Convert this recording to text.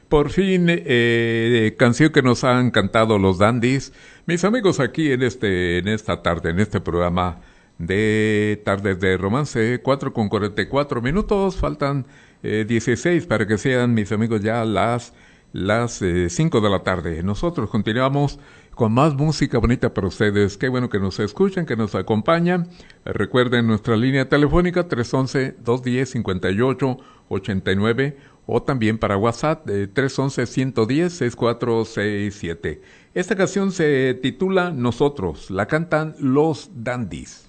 Por fin, canción que nos han cantado los Dandies. Mis amigos aquí en esta tarde, en este programa de Tardes de Romance, 4:44 minutos, faltan 16 para que sean, mis amigos, ya las 5 de la tarde. Nosotros continuamos con más música bonita para ustedes. Qué bueno que nos escuchan, que nos acompañan. Recuerden nuestra línea telefónica 311-210-5889 o también para WhatsApp 311-110-6467. Esta canción se titula Nosotros, la cantan los Dandies.